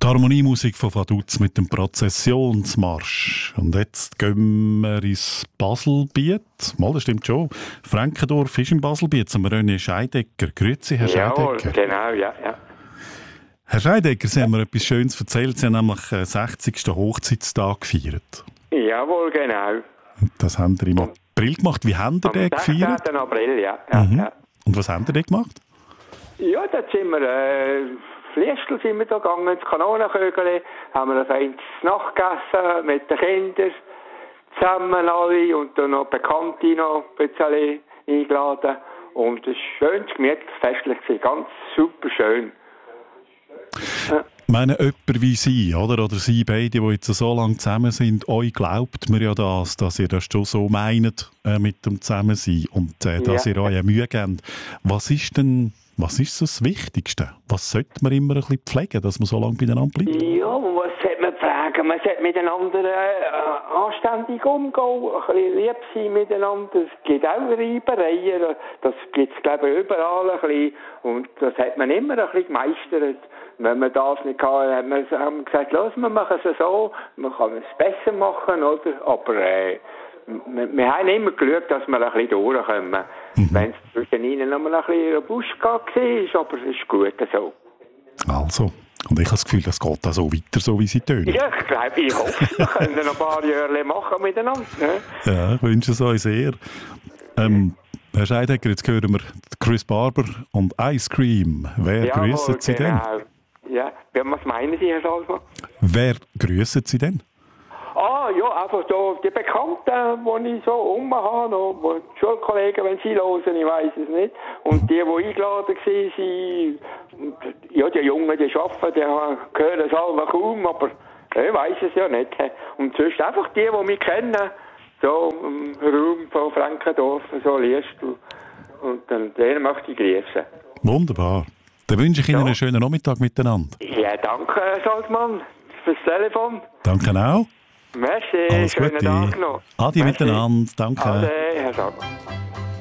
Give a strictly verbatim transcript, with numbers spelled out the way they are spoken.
Die Harmoniemusik von Vaduz mit dem Prozessionsmarsch. Und jetzt gehen wir ins Baselbiet. Mal, das stimmt schon. Frankendorf ist im Baselbiet, zum René Scheidecker. Grüezi, Herr Jawohl, Scheidecker. genau, ja, ja. Herr Scheidecker, Sie haben mir etwas Schönes erzählt. Sie haben nämlich den sechzigsten Hochzeitstag gefeiert. Jawohl, genau. Das haben Sie im April gemacht. Wie haben Sie Am den gefeiert? sechzehnten April, ja. ja, Mhm. ja. Und was haben Sie denn gemacht? Ja, da sind wir, äh, Fliestel sind wir da gegangen, ins Kanonenkügel, haben wir ein feines Nacht gegessen mit den Kindern, zusammen alle und dann noch Bekannte noch ein bisschen eingeladen. Und es war schön, gemütlich, festlich, ganz super schön. Ja. Ich meine, jemand wie Sie, oder? Oder Sie beide, die jetzt so lange zusammen sind, euch glaubt mir ja das, dass ihr das schon so meint äh, mit dem Zusammensein und äh, dass Ja. ihr euch Mühe gebt. Was ist denn, was ist so das Wichtigste? Was sollte man immer ein bisschen pflegen, dass man so lange beieinander bleibt? Ja, was sollte man fragen? Man sollte miteinander äh, anständig umgehen, ein bisschen lieb sein miteinander. Es gibt auch Reibereien, das gibt es glaube ich überall ein bisschen. Und das hat man immer ein bisschen gemeistert. Wenn man das nicht kann, haben wir haben gesagt, los, wir machen es so, man kann es besser machen, oder? Aber äh, wir, wir haben immer geschaut, dass wir ein bisschen durchkommen. Mhm. Wenn es zwischen ihnen noch mal ein bisschen robust war, aber es ist gut so. Also, und ich habe das Gefühl, das geht auch so weiter, so wie Sie tönen. Ja, ich glaube, ich hoffe, wir können noch ein paar Jahre machen miteinander. Ne? Ja, ich wünsche es euch sehr. Ähm, Herr Scheidecker, jetzt hören wir Chris Barber und Ice Cream. Wer Jawohl, grüssen Sie genau. denn? Ja, was meinen Sie, Herr Salzmann? Wer grüssen Sie denn? Ah, ja, einfach so die Bekannten, die ich so um habe, noch, die Schulkollegen, wenn sie hören, ich weiß es nicht. Und die, die eingeladen waren, ja, die Jungen, die arbeiten, die hören es alle kaum, aber ich weiß es ja nicht. Und sonst einfach die, die mich kennen, so im Raum von Frankendorf, so Liestl. Und dann denen möchte ich grüßen. Wunderbar. Dann wünsche ich Ihnen Ja. einen schönen Nachmittag miteinander. Ja, danke, Herr Salzmann, fürs Telefon. Danke auch. Merci, Alles schönen Gute. Tag noch. Adi Merci. miteinander. Danke. Ade, Herr Salzmann.